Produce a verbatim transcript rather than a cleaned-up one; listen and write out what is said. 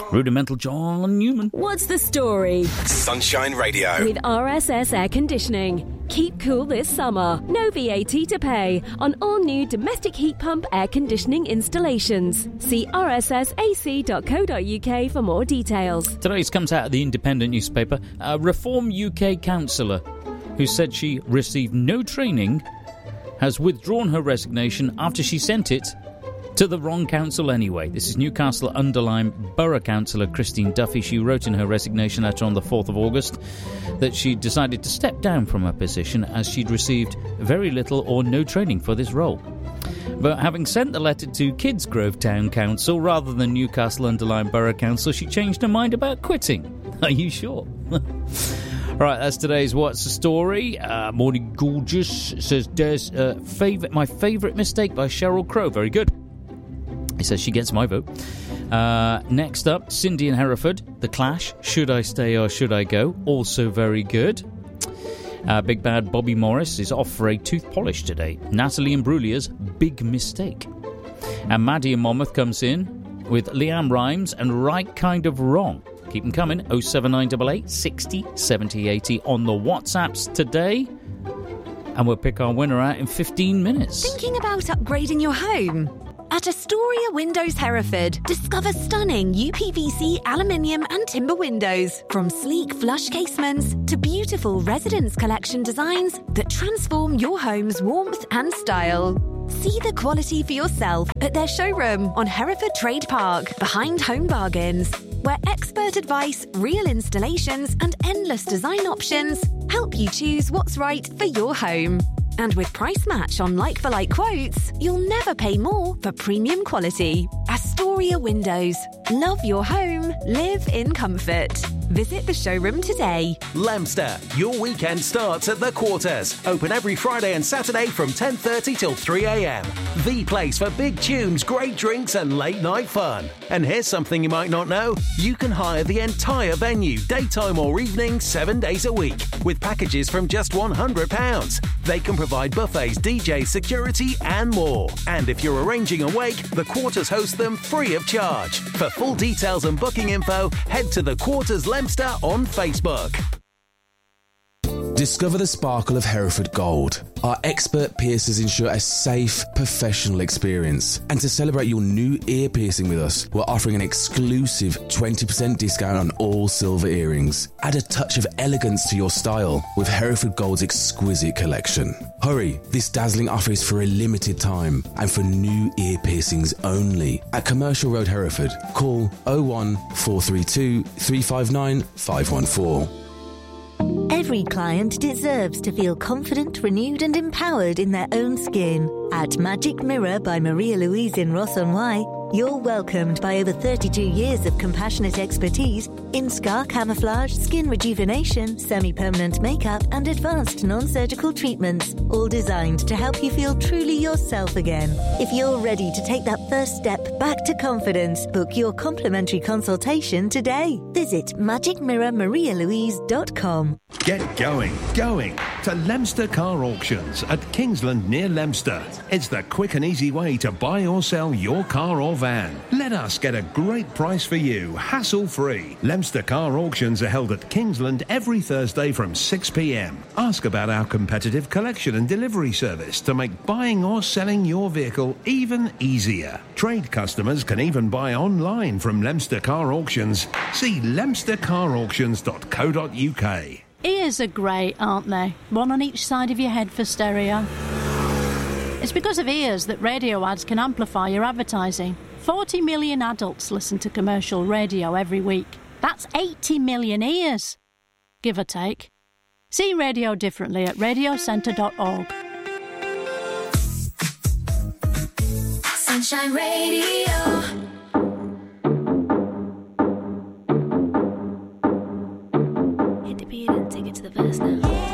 Rudimental John Newman. What's the story? Sunshine Radio. With R S S Air Conditioning. Keep cool this summer. No V A T to pay on all new domestic heat pump air conditioning installations. See r s s a c dot co dot u k for more details. Today's comes out of the Independent newspaper. A Reform U K councillor who said she received no training has withdrawn her resignation after she sent it to the wrong council anyway. This is Newcastle Underlyme Borough Councillor Christine Duffy. She wrote in her resignation letter on the fourth of August that she decided to step down from her position as she'd received very little or no training for this role. But having sent the letter to Kidsgrove Town Council rather than Newcastle Underlyme Borough Council, she changed her mind about quitting. Are you sure? Right, that's today's What's the Story. Uh, Morning Gorgeous says, Des, uh, favorite, my favourite mistake by Sheryl Crow. Very good. He says she gets my vote. Uh, next up, Cindy in Hereford. The Clash, Should I Stay or Should I Go? Also very good. Uh, Big Bad Bobby Morris is off for a tooth polish today. Natalie Imbruglia's Big Mistake. And Maddie in Monmouth comes in with Leanne Rhymes and Right Kind of Wrong. Keep them coming. oh seven nine eight eight, sixty, seventy, eighty on the WhatsApps today. And we'll pick our winner out in fifteen minutes. Thinking about upgrading your home? At Astoria Windows Hereford, discover stunning U P V C, aluminium and timber windows. From sleek flush casements to beautiful residence collection designs that transform your home's warmth and style. See the quality for yourself at their showroom on Hereford Trade Park, behind Home Bargains, where expert advice, real installations and endless design options help you choose what's right for your home. And with Price Match on like-for-like quotes, you'll never pay more for premium quality. Astoria Windows. Love your home. Live in comfort. Visit the showroom today. Leominster. Your weekend starts at The Quarters. Open every Friday and Saturday from ten thirty till three a.m. The place for big tunes, great drinks and late-night fun. And here's something you might not know. You can hire the entire venue, daytime or evening, seven days a week, with packages from just one hundred pounds. They can provide buffets, D J, security and more. And if you're arranging a wake, The Quarters host them free of charge. For full details and booking info, head to The Quarters Leominster on Facebook. Discover the sparkle of Hereford Gold. Our expert piercers ensure a safe, professional experience. And to celebrate your new ear piercing with us, we're offering an exclusive twenty percent discount on all silver earrings. Add a touch of elegance to your style with Hereford Gold's exquisite collection. Hurry, this dazzling offer is for a limited time and for new ear piercings only. At Commercial Road, Hereford, call oh one, four three two, three five nine, five one four. Every client deserves to feel confident, renewed and empowered in their own skin. At Magic Mirror by Maria Louise in Ross-on-Wye, you're welcomed by over thirty-two years of compassionate expertise in scar camouflage, skin rejuvenation, semi-permanent makeup and advanced non-surgical treatments, all designed to help you feel truly yourself again. If you're ready to take that first step back to confidence, book your complimentary consultation today. Visit magic mirror maria louise dot com. Get going, going to Leominster Car Auctions at Kingsland near Leominster. It's the quick and easy way to buy or sell your car or van. Let us get a great price for you, hassle-free. Leominster Car Auctions are held at Kingsland every Thursday from six p.m. Ask about our competitive collection and delivery service to make buying or selling your vehicle even easier. Trade customers can even buy online from Leominster Car Auctions. See leominster car auctions dot co dot u k. Ears are great, aren't they? One on each side of your head for stereo. It's because of ears that radio ads can amplify your advertising. forty million adults listen to commercial radio every week. That's eighty million ears, give or take. See radio differently at radio centre dot org. Sunshine Radio.